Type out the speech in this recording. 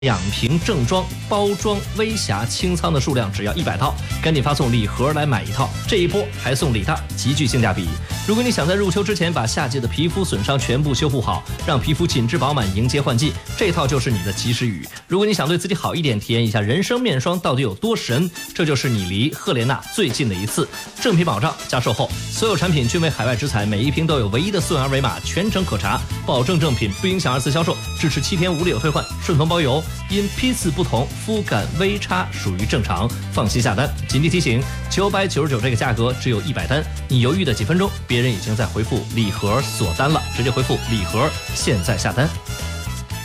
2瓶正装包装微瑕清仓的数量只要100套，赶紧发送礼盒来买一套，这一波还送礼大，极具性价比。如果你想在入秋之前把夏季的皮肤损伤全部修复好，让皮肤紧致饱满迎接换季，这套就是你的及时雨。如果你想对自己好一点，体验一下人生面霜到底有多神，这就是你离赫莲娜最近的一次。正品保障加售后，所有产品均为海外直采，每一瓶都有唯一的溯源二维码，全程可查，保证正品，不影响2次销售，支持7天无理由退换，顺丰包邮。因批次不同，肤感微差属于正常，放心下单。紧急提醒：999这个价格只有100单，你犹豫的几分钟，别人已经在回复礼盒锁单了，直接回复礼盒，现在下单。